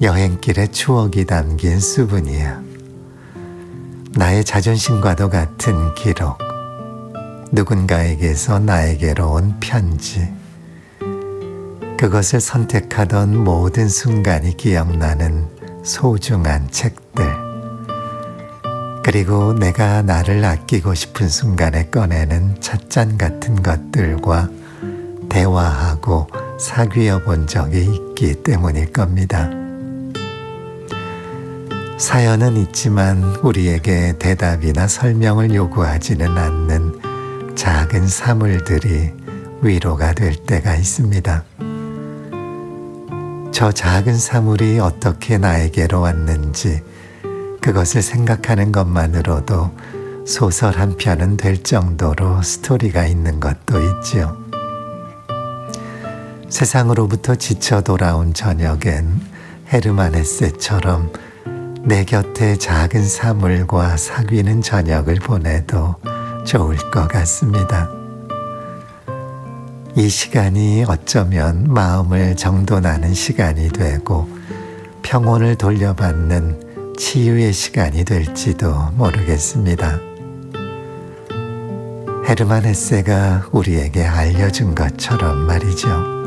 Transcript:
여행길의 추억이 담긴 수분이야. 나의 자존심과도 같은 기록. 누군가에게서 나에게로 온 편지. 그것을 선택하던 모든 순간이 기억나는 소중한 책들. 그리고 내가 나를 아끼고 싶은 순간에 꺼내는 찻잔 같은 것들과 대화하고 사귀어 본 적이 있기 때문일 겁니다. 사연은 있지만 우리에게 대답이나 설명을 요구하지는 않는 작은 사물들이 위로가 될 때가 있습니다. 저 작은 사물이 어떻게 나에게로 왔는지 그것을 생각하는 것만으로도 소설 한 편은 될 정도로 스토리가 있는 것도 있지요. 세상으로부터 지쳐 돌아온 저녁엔 헤르만 헤세처럼 내 곁에 작은 사물과 사귀는 저녁을 보내도 좋을 것 같습니다. 이 시간이 어쩌면 마음을 정돈하는 시간이 되고 평온을 돌려받는 치유의 시간이 될지도 모르겠습니다. 헤르만 헤세가 우리에게 알려준 것처럼 말이죠.